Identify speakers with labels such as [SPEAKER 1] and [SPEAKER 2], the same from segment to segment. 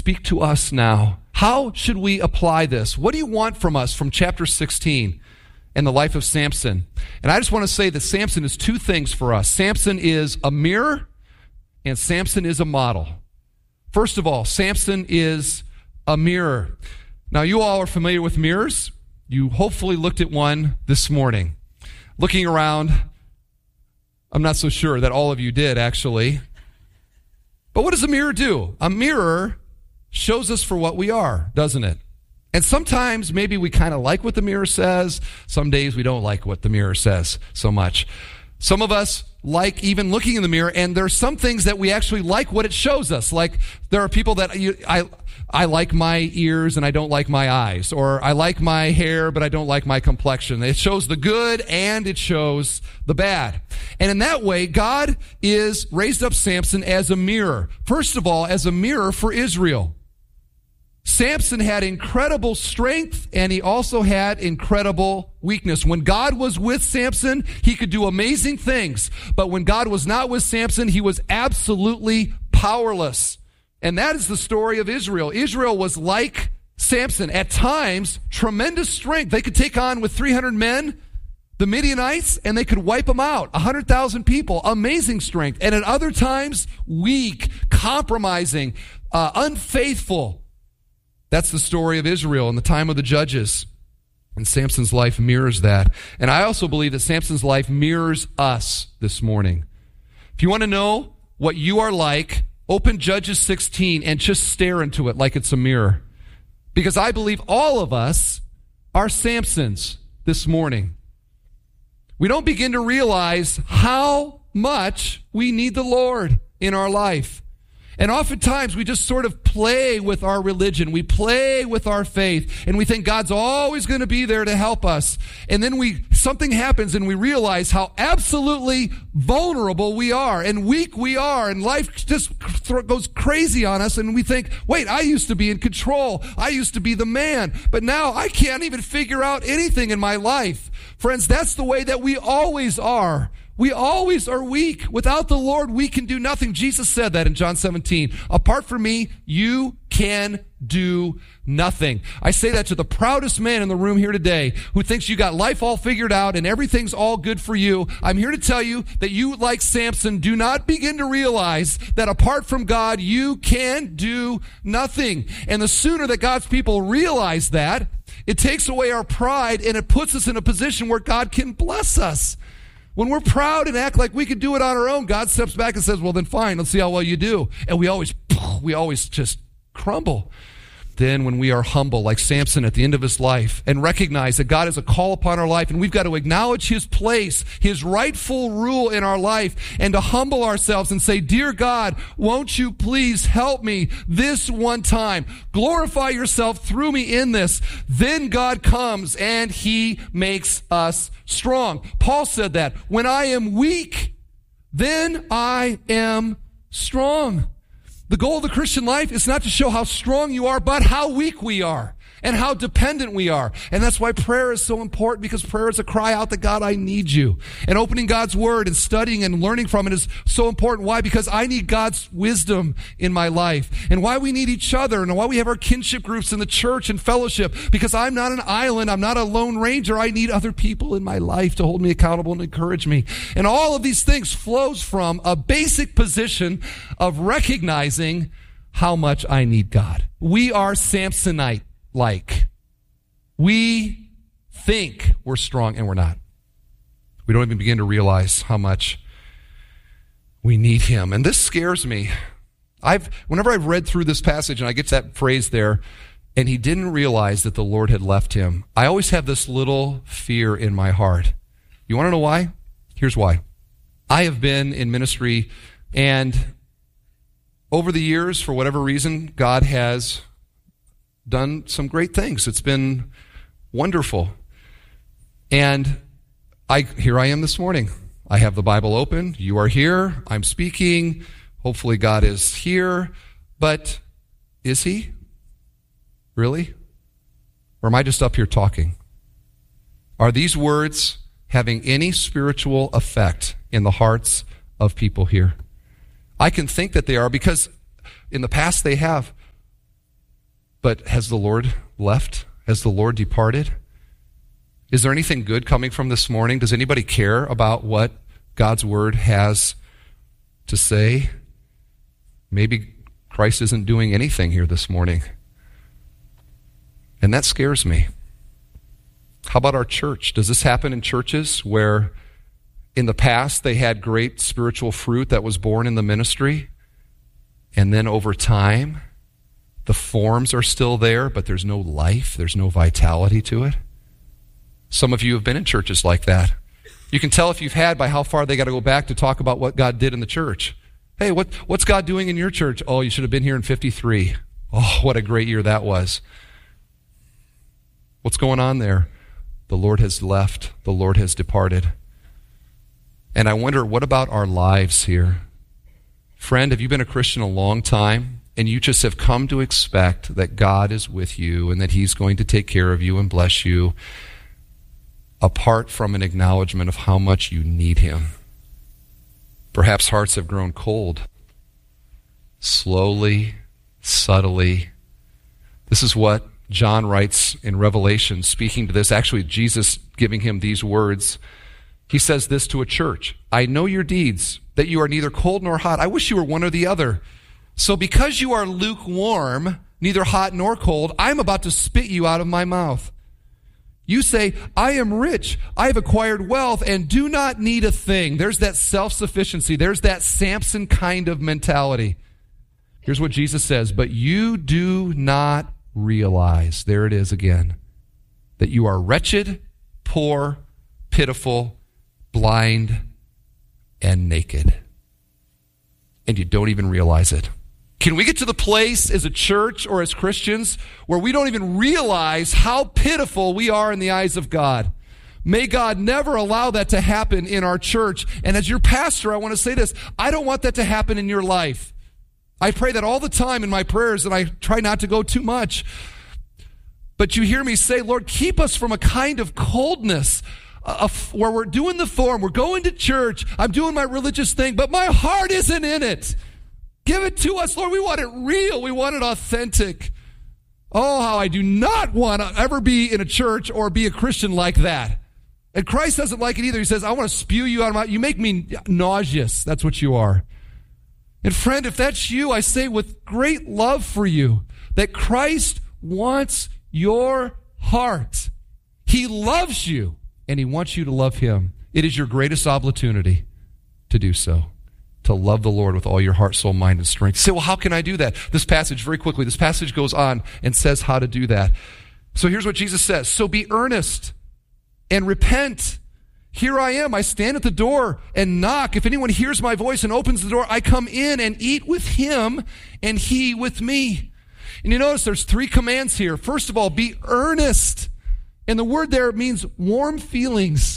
[SPEAKER 1] speak to us now. How should we apply this? What do you want from us from chapter 16 and the life of Samson? And I just want to say that Samson is two things for us. Samson is a mirror and Samson is a model. First of all, Samson is a mirror. Now, you all are familiar with mirrors. You hopefully looked at one this morning. Looking around, I'm not so sure that all of you did, actually. But what does a mirror do? A mirror shows us for what we are, doesn't it? And sometimes maybe we kind of like what the mirror says. Some days we don't like what the mirror says so much. Some of us like even looking in the mirror, and there are some things that we actually like what it shows us. Like there are people that I like my ears and I don't like my eyes. Or I like my hair, but I don't like my complexion. It shows the good and it shows the bad. And in that way, God is raised up Samson as a mirror. First of all, as a mirror for Israel. Samson had incredible strength and he also had incredible weakness. When God was with Samson, he could do amazing things. But when God was not with Samson, he was absolutely powerless. And that is the story of Israel. Israel was like Samson. At times, tremendous strength. They could take on with 300 men the Midianites and they could wipe them out. 100,000 people. Amazing strength. And at other times, weak, compromising, unfaithful. That's the story of Israel in the time of the judges. And Samson's life mirrors that. And I also believe that Samson's life mirrors us this morning. If you want to know what you are like, open Judges 16 and just stare into it like it's a mirror. Because I believe all of us are Samsons this morning. We don't begin to realize how much we need the Lord in our life. And oftentimes we just sort of play with our religion. We play with our faith. And we think God's always going to be there to help us. And then something happens and we realize how absolutely vulnerable we are and weak we are. And life just goes crazy on us. And we think, wait, I used to be in control. I used to be the man. But now I can't even figure out anything in my life. Friends, that's the way that we always are. We always are weak. Without the Lord, we can do nothing. Jesus said that in John 17. Apart from me, you can do nothing. I say that to the proudest man in the room here today who thinks you got life all figured out and everything's all good for you. I'm here to tell you that you, like Samson, do not begin to realize that apart from God, you can do nothing. And the sooner that God's people realize that, it takes away our pride and it puts us in a position where God can bless us. When we're proud and act like we can do it on our own, God steps back and says, well, then fine, let's see how well you do. And we always just crumble. Then when we are humble, like Samson at the end of his life, and recognize that God has a call upon our life, and we've got to acknowledge his place, his rightful rule in our life, and to humble ourselves and say, dear God, won't you please help me this one time? Glorify yourself through me in this. Then God comes and he makes us strong. Paul said that, when I am weak, then I am strong. The goal of the Christian life is not to show how strong you are, but how weak we are and how dependent we are. And that's why prayer is so important, because prayer is a cry out that God, I need you. And opening God's word and studying and learning from it is so important. Why? Because I need God's wisdom in my life. And why we need each other, and why we have our kinship groups in the church and fellowship. Because I'm not an island. I'm not a lone ranger. I need other people in my life to hold me accountable and encourage me. And all of these things flows from a basic position of recognizing how much I need God. We are Samsonite. We think we're strong and we're not. We don't even begin to realize how much we need him. And this scares me. Whenever I've read through this passage and I get to that phrase there, and he didn't realize that the Lord had left him, I always have this little fear in my heart. You want to know why? Here's why. I have been in ministry, and over the years, for whatever reason, God has done some great things. It's been wonderful. And here I am this morning. I have the Bible open. You are here. I'm speaking. Hopefully God is here. But is he? Really? Or am I just up here talking? Are these words having any spiritual effect in the hearts of people here? I can think that they are, because in the past they have. But has the Lord left? Has the Lord departed? Is there anything good coming from this morning? Does anybody care about what God's word has to say? Maybe Christ isn't doing anything here this morning. And that scares me. How about our church? Does this happen in churches where in the past they had great spiritual fruit that was born in the ministry, and then over time the forms are still there, but there's no life, there's no vitality to it? Some of you have been in churches like that. You can tell if you've had by how far they got to go back to talk about what God did in the church. Hey, what's God doing in your church? Oh, you should have been here in 53. Oh, what a great year that was. What's going on there? The Lord has left. The Lord has departed. And I wonder, what about our lives here? Friend, have you been a Christian a long time, and you just have come to expect that God is with you and that he's going to take care of you and bless you, apart from an acknowledgement of how much you need him? Perhaps hearts have grown cold. Slowly, subtly. This is what John writes in Revelation, speaking to this. Actually, Jesus giving him these words. He says this to a church. I know your deeds, that you are neither cold nor hot. I wish you were one or the other. So because you are lukewarm, neither hot nor cold, I'm about to spit you out of my mouth. You say, I am rich, I have acquired wealth, and do not need a thing. There's that self-sufficiency. There's that Samson kind of mentality. Here's what Jesus says, but you do not realize, there it is again, that you are wretched, poor, pitiful, blind, and naked. And you don't even realize it. Can we get to the place as a church or as Christians where we don't even realize how pitiful we are in the eyes of God? May God never allow that to happen in our church. And as your pastor, I want to say this. I don't want that to happen in your life. I pray that all the time in my prayers, and I try not to go too much. But you hear me say, Lord, keep us from a kind of coldness where we're doing the form, we're going to church, I'm doing my religious thing, but my heart isn't in it. Give it to us, Lord. We want it real. We want it authentic. Oh, how I do not want to ever be in a church or be a Christian like that. And Christ doesn't like it either. He says, I want to spew you out of my... You make me nauseous. That's what you are. And friend, if that's you, I say with great love for you that Christ wants your heart. He loves you, and he wants you to love him. It is your greatest opportunity to do so. To love the Lord with all your heart, soul, mind, and strength. You say, well, how can I do that? This passage, very quickly, this passage goes on and says how to do that. So here's what Jesus says. So be earnest and repent. Here I am. I stand at the door and knock. If anyone hears my voice and opens the door, I come in and eat with him and he with me. And you notice there's 3 commands here. First of all, be earnest. And the word there means warm feelings.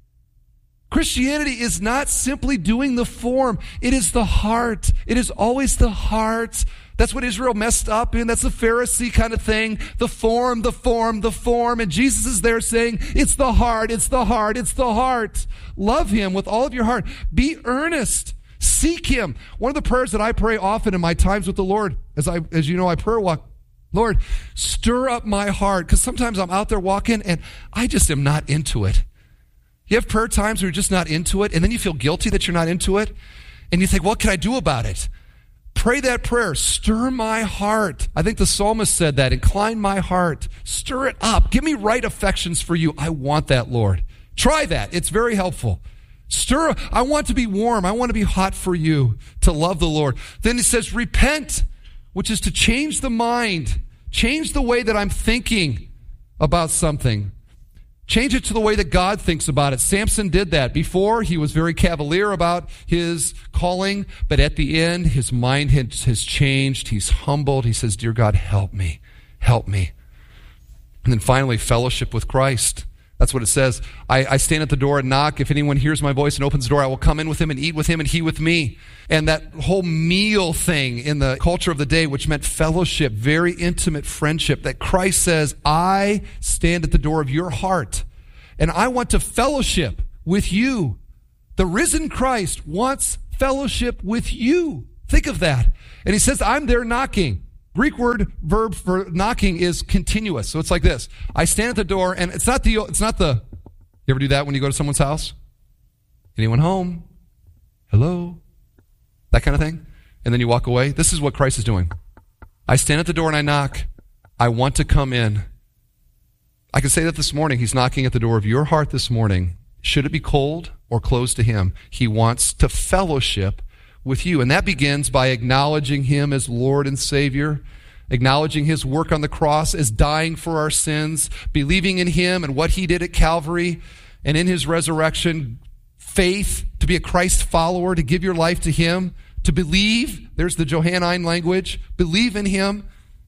[SPEAKER 1] Christianity is not simply doing the form. It is the heart. It is always the heart. That's what Israel messed up in. That's the Pharisee kind of thing. The form, the form, the form. And Jesus is there saying, it's the heart, it's the heart, it's the heart. Love him with all of your heart. Be earnest. Seek him. One of the prayers that I pray often in my times with the Lord, as you know, I prayer walk, Lord, stir up my heart. Because sometimes I'm out there walking and I just am not into it. You have prayer times where you're just not into it, and then you feel guilty that you're not into it, and you think, what can I do about it? Pray that prayer. Stir my heart. I think the psalmist said that. Incline my heart. Stir it up. Give me right affections for you. I want that, Lord. Try that. It's very helpful. Stir. I want to be warm. I want to be hot for you, to love the Lord. Then he says, repent, which is to change the mind. Change the way that I'm thinking about something. Change it to the way that God thinks about it. Samson did that. Before, he was very cavalier about his calling, but at the end, his mind has changed. He's humbled. He says, dear God, help me. Help me. And then finally, fellowship with Christ. That's what it says. I stand at the door and knock. If anyone hears my voice and opens the door, I will come in with him and eat with him and he with me. And that whole meal thing in the culture of the day, which meant fellowship, very intimate friendship, that Christ says, I stand at the door of your heart and I want to fellowship with you. The risen Christ wants fellowship with you. Think of that. And he says, I'm there knocking. Greek word verb for knocking is continuous. So it's like this. I stand at the door, and it's not the, you ever do that when you go to someone's house? Anyone home? Hello? That kind of thing. And then you walk away. This is what Christ is doing. I stand at the door and I knock. I want to come in. I can say that this morning. He's knocking at the door of your heart this morning. Should it be cold or closed to him? He wants to fellowship with you. And that begins by acknowledging him as Lord and Savior, acknowledging his work on the cross as dying for our sins, believing in him and what he did at Calvary and in his resurrection, faith, to be a Christ follower, to give your life to him, to believe. There's the Johannine language. Believe in him.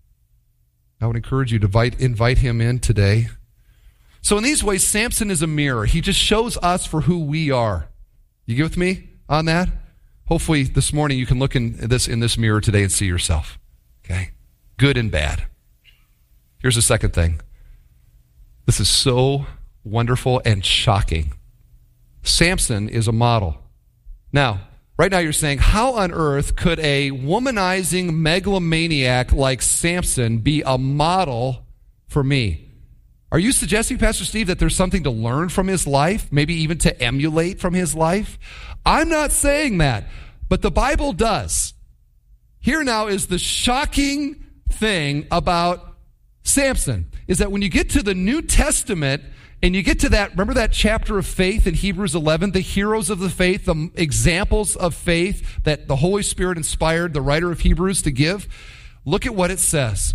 [SPEAKER 1] I would encourage you to invite him in today. So in these ways, Samson is a mirror. He just shows us for who we are. You get with me on that? Hopefully this morning you can look in this mirror today and see yourself. Okay? Good and bad. Here's the second thing. This is so wonderful and shocking. Samson is a model. Now, right now you're saying, how on earth could a womanizing megalomaniac like Samson be a model for me? Are you suggesting, Pastor Steve, that there's something to learn from his life, maybe even to emulate from his life? I'm not saying that, but the Bible does. Here now is the shocking thing about Samson, is that when you get to the New Testament, and you get to that, remember that chapter of faith in Hebrews 11, the heroes of the faith, the examples of faith that the Holy Spirit inspired the writer of Hebrews to give? Look at what it says.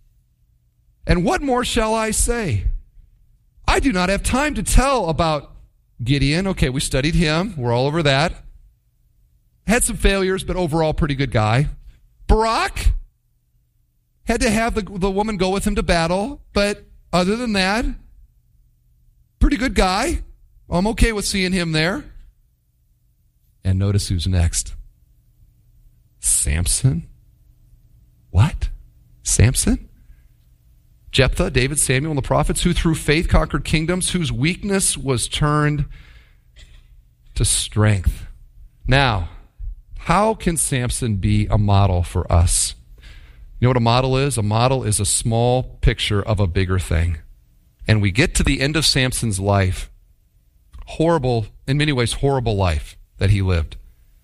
[SPEAKER 1] And what more shall I say? I do not have time to tell about Gideon. Okay, we studied him. We're all over that. Had some failures, but overall pretty good guy. Barak had to have the woman go with him to battle, but other than that, pretty good guy. I'm okay with seeing him there. And notice who's next. Samson. What? Samson? Jephthah, David, Samuel, and the prophets, who through faith conquered kingdoms, whose weakness was turned to strength. Now, how can Samson be a model for us? You know what a model is? A model is a small picture of a bigger thing. And we get to the end of Samson's life, horrible, in many ways, horrible life that he lived.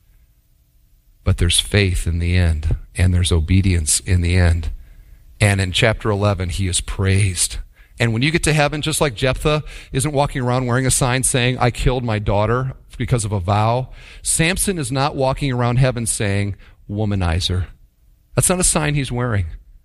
[SPEAKER 1] But there's faith in the end, and there's obedience in the end. And in chapter 11, he is praised. And when you get to heaven, just like Jephthah isn't walking around wearing a sign saying, I killed my daughter because of a vow, Samson is not walking around heaven saying, womanizer. That's not a sign he's wearing.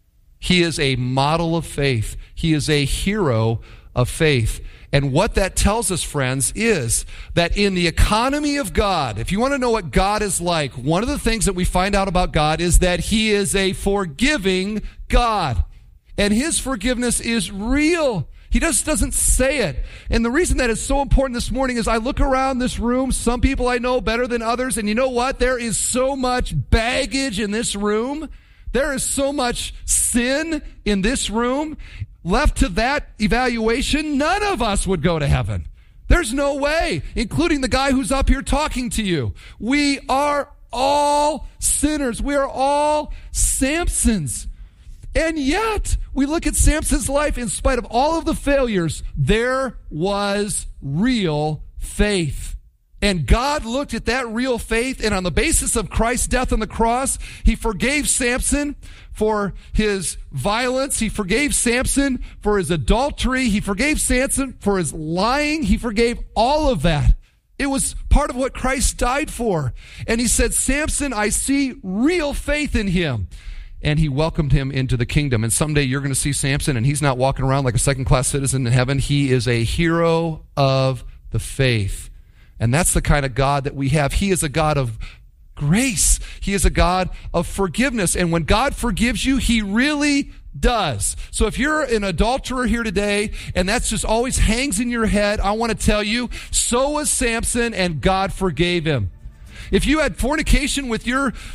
[SPEAKER 1] He is a model of faith. He is a hero of faith. And what that tells us, friends, is that in the economy of God, if you want to know what God is like, one of the things that we find out about God is that he is a forgiving God. And his forgiveness is real. He just doesn't say it. And the reason that is so important this morning is I look around this room, some people I know better than others, and you know what? There is so much baggage in this room. There is so much sin in this room. Left to that evaluation, none of us would go to heaven. There's no way, including the guy who's up here talking to you. We are all sinners. We are all Samsons. And yet, we look at Samson's life, in spite of all of the failures, there was real faith. And God looked at that real faith, and on the basis of Christ's death on the cross, he forgave Samson for his violence. He forgave Samson for his adultery. He forgave Samson for his lying. He forgave all of that. It was part of what Christ died for. And he said, Samson, I see real faith in him. And he welcomed him into the kingdom. And someday you're going to see Samson, and he's not walking around like a second-class citizen in heaven. He is a hero of the faith. And that's the kind of God that we have. He is a God of grace. He is a God of forgiveness. And when God forgives you, he really does. So if you're an adulterer here today, and that's just always hangs in your head, I want to tell you, so was Samson, and God forgave him. If you had fornication with your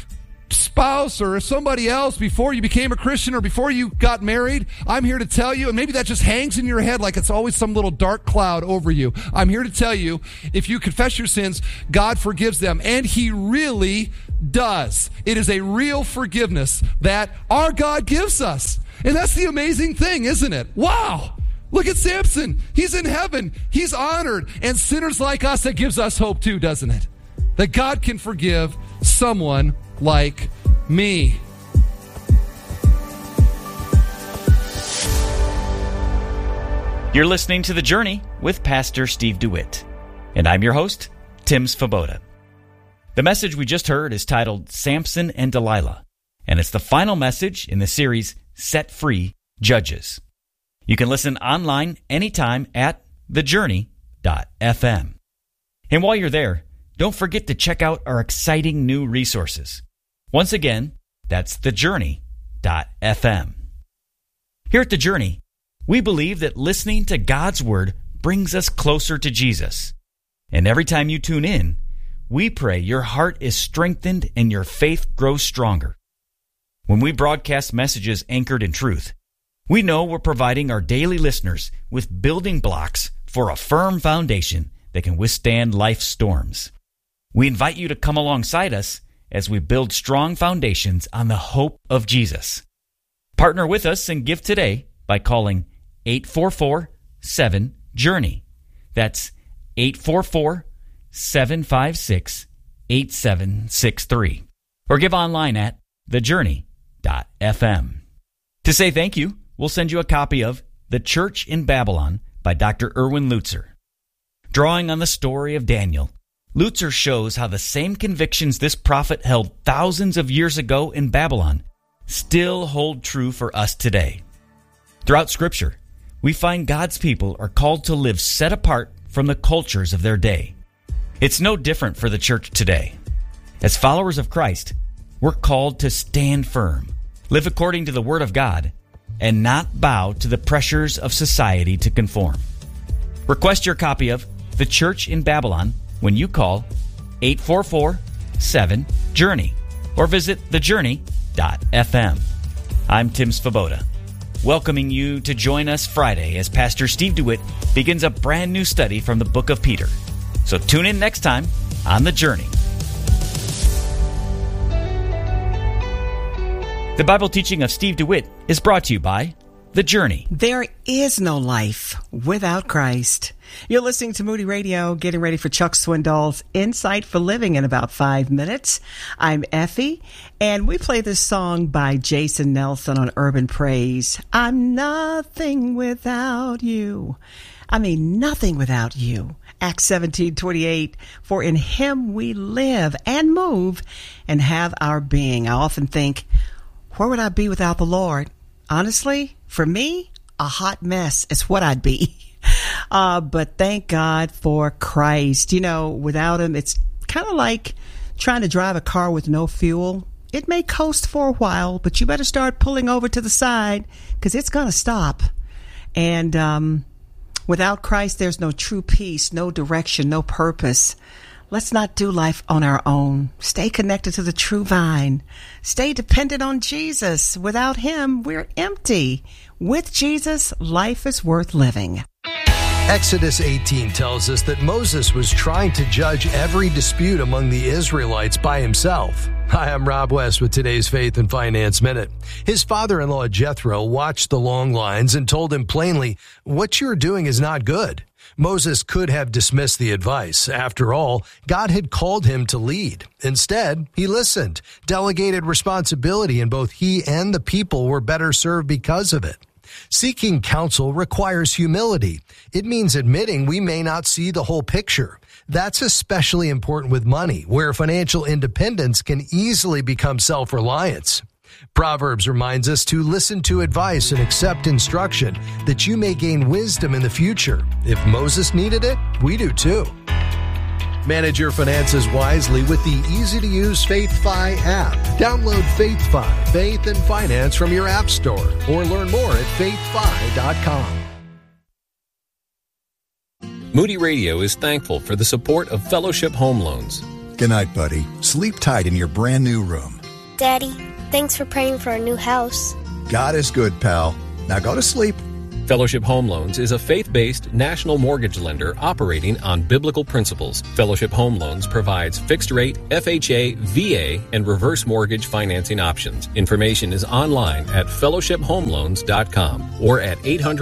[SPEAKER 1] spouse or somebody else before you became a Christian or before you got married, I'm here to tell you, and maybe that just hangs in your head like it's always some little dark cloud over you. I'm here to tell you, if you confess your sins, God forgives them, and He really does. It is a real forgiveness that our God gives us. And that's the amazing thing, isn't it? Wow! Look at Samson. He's in heaven. He's honored. And sinners like us, that gives us hope too, doesn't it? That God can forgive someone like me.
[SPEAKER 2] You're listening to The Journey with Pastor Steve DeWitt. And I'm your host, Tim Svoboda. The message we just heard is titled Samson and Delilah, and it's the final message in the series Set Free Judges. You can listen online anytime at thejourney.fm. And while you're there, don't forget to check out our exciting new resources. Once again, that's thejourney.fm. Here at The Journey, we believe that listening to God's Word brings us closer to Jesus. And every time you tune in, we pray your heart is strengthened and your faith grows stronger. When we broadcast messages anchored in truth, we know we're providing our daily listeners with building blocks for a firm foundation that can withstand life's storms. We invite you to come alongside us as we build strong foundations on the hope of Jesus. Partner with us and give today by calling 844-7-JOURNEY. That's 844-756-8763. Or give online at thejourney.fm. To say thank you, we'll send you a copy of The Church in Babylon by Dr. Erwin Lutzer. Drawing on the story of Daniel, Lutzer shows how the same convictions this prophet held thousands of years ago in Babylon still hold true for us today. Throughout Scripture, we find God's people are called to live set apart from the cultures of their day. It's no different for the church today. As followers of Christ, we're called to stand firm, live according to the Word of God, and not bow to the pressures of society to conform. Request your copy of The Church in Babylon when you call 844-7-JOURNEY or visit thejourney.fm. I'm Tim Svoboda, welcoming you to join us Friday as Pastor Steve DeWitt begins a brand new study from the book of Peter. So tune in next time on The Journey. The Bible teaching of Steve DeWitt is brought to you by The Journey.
[SPEAKER 3] There is no life without Christ. You're listening to Moody Radio, getting ready for Chuck Swindoll's Insight for Living in about 5 minutes. I'm Effie, and we play this song by Jason Nelson on Urban Praise. I'm nothing without you. I mean, nothing without you. Acts 17:28, for in Him we live and move and have our being. I often think, where would I be without the Lord? Honestly, for me, a hot mess is what I'd be. But thank God for Christ. You know, without Him, it's kind of like trying to drive a car with no fuel. It may coast for a while, but you better start pulling over to the side because it's going to stop. And without Christ, there's no true peace, no direction, no purpose. Let's not do life on our own. Stay connected to the true vine. Stay dependent on Jesus. Without Him, we're empty. With Jesus, life is worth living.
[SPEAKER 4] Exodus 18 tells us that Moses was trying to judge every dispute among the Israelites by himself. Hi, I'm Rob West with today's Faith and Finance Minute. His father-in-law Jethro watched the long lines and told him plainly, "What you're doing is not good." Moses could have dismissed the advice. After all, God had called him to lead. Instead, he listened, delegated responsibility, and both he and the people were better served because of it. Seeking counsel requires humility. It means admitting we may not see the whole picture. That's especially important with money, where financial independence can easily become self-reliance. Proverbs reminds us to listen to advice and accept instruction, that you may gain wisdom in the future. If Moses needed it, we do too. Manage your finances wisely with the easy-to-use FaithFi app. Download FaithFi, Faith and Finance from your app store, or learn more at faithfi.com.
[SPEAKER 5] Moody Radio is thankful for the support of Fellowship Home Loans.
[SPEAKER 6] Good night, buddy. Sleep tight in your brand new room. Daddy, thanks for praying for a new house.
[SPEAKER 7] God is good, pal. Now go to sleep.
[SPEAKER 5] Fellowship Home Loans is a faith-based national mortgage lender operating on biblical principles. Fellowship Home Loans provides fixed-rate, FHA, VA, and reverse mortgage financing options. Information is online at fellowshiphomeloans.com or at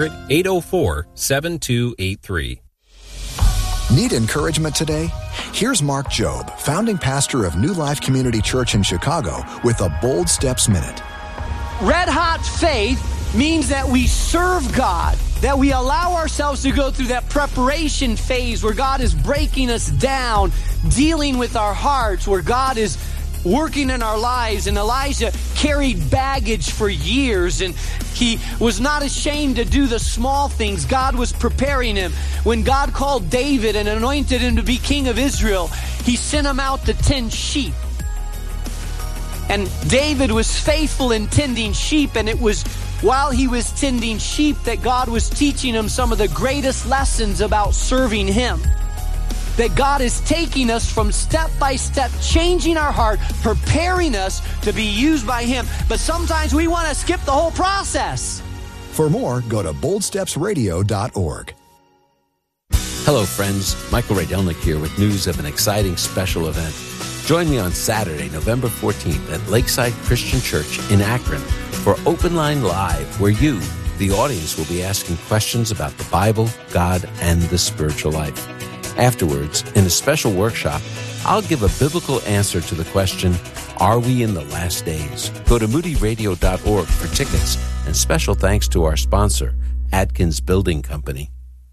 [SPEAKER 5] 800-804-7283.
[SPEAKER 7] Need encouragement today? Here's Mark Jobe, founding pastor of New Life Community Church in Chicago, with a Bold Steps Minute.
[SPEAKER 8] Red hot faith means that we serve God, that we allow ourselves to go through that preparation phase where God is breaking us down, dealing with our hearts, where God is working in our lives. And Elijah carried baggage for years, and he was not ashamed to do the small things. God was preparing him. When God called David and anointed him to be king of Israel, he sent him out to tend sheep. And David was faithful in tending sheep, and it was while he was tending sheep that God was teaching him some of the greatest lessons about serving him. That God is taking us from step by step, changing our heart, preparing us to be used by him. But sometimes we want to skip the whole process.
[SPEAKER 7] For more, go to boldstepsradio.org.
[SPEAKER 9] Hello, friends. Michael Rydelnik here with news of an exciting special event. Join me on Saturday, November 14th at Lakeside Christian Church in Akron for Open Line Live, where you, the audience, will be asking questions about the Bible, God, and the spiritual life. Afterwards, in a special workshop, I'll give a biblical answer to the question, are we in the last days? Go to moodyradio.org for tickets, and special thanks to our sponsor, Adkins Building Company.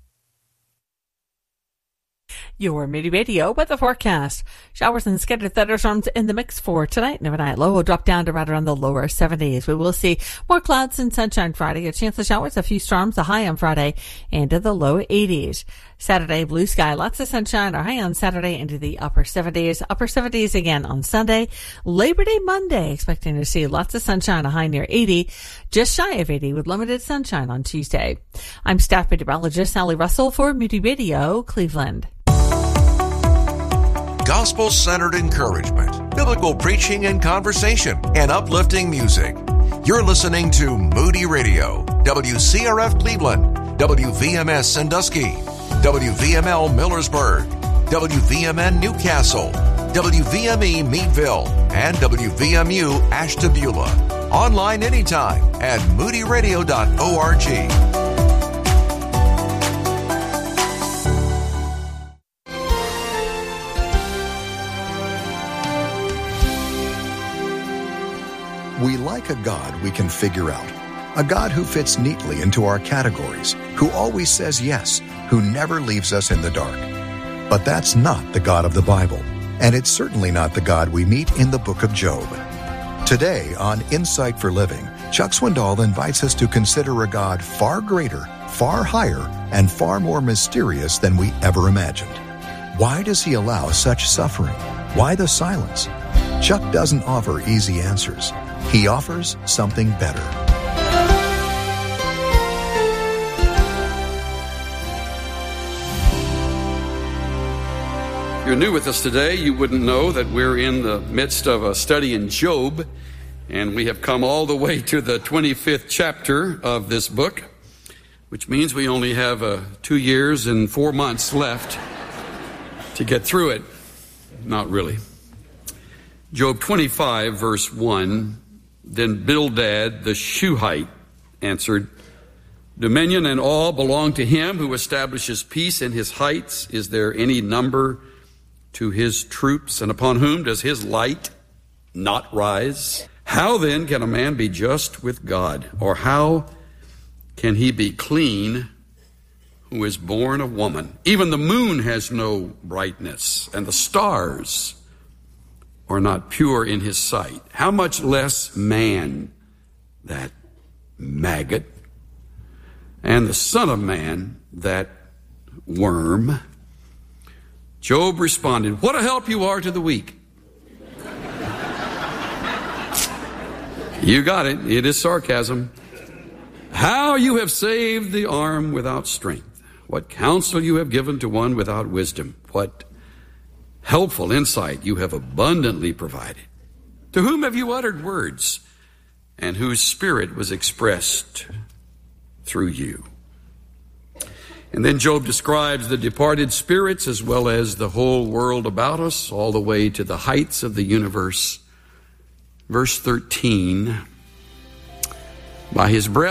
[SPEAKER 10] Your Moody Radio weather forecast. Showers and scattered thunderstorms in the mix for tonight. And overnight low will drop down to right around the lower 70s. We will see more clouds and sunshine Friday. A chance of showers, a few storms, a high on Friday, into the low 80s. Saturday, blue sky, lots of sunshine. Our high on Saturday into the upper 70s. Upper 70s again on Sunday. Labor Day Monday, expecting to see lots of sunshine, a high near 80. Just shy of 80 with limited sunshine on Tuesday. I'm staff meteorologist Sally Russell for Moody Radio, Cleveland.
[SPEAKER 11] Gospel-centered encouragement, biblical preaching and conversation, and uplifting music. You're listening to Moody Radio, WCRF Cleveland, WVMS Sandusky, WVML Millersburg, WVMN Newcastle, WVME Meadville, and WVMU Ashtabula. Online anytime at moodyradio.org.
[SPEAKER 7] We like a God we can figure out. A God who fits neatly into our categories, who always says yes, who never leaves us in the dark. But that's not the God of the Bible, and it's certainly not the God we meet in the book of Job. Today on Insight for Living, Chuck Swindoll invites us to consider a God far greater, far higher, and far more mysterious than we ever imagined. Why does he allow such suffering? Why the silence? Chuck doesn't offer easy answers. He offers something better.
[SPEAKER 12] If you're new with us today, you wouldn't know that we're in the midst of a study in Job, and we have come all the way to the 25th chapter of this book, which means we only have 2 years and 4 months left to get through it. Not really. Job 25, verse 1, Then Bildad the Shuhite answered, Dominion and all belong to him who establishes peace in his heights. Is there any number to his troops? And upon whom does his light not rise? How then can a man be just with God? Or how can he be clean who is born of woman? Even the moon has no brightness, and the stars are not pure in his sight. How much less man, that maggot, and the Son of Man, that worm? Job responded, What a help you are to the weak. You got it. It is sarcasm. How you have saved the arm without strength. What counsel you have given to one without wisdom. What helpful insight you have abundantly provided. To whom have you uttered words, and whose spirit was expressed through you? And then Job describes the departed spirits as well as the whole world about us, all the way to the heights of the universe. Verse 13, by his breath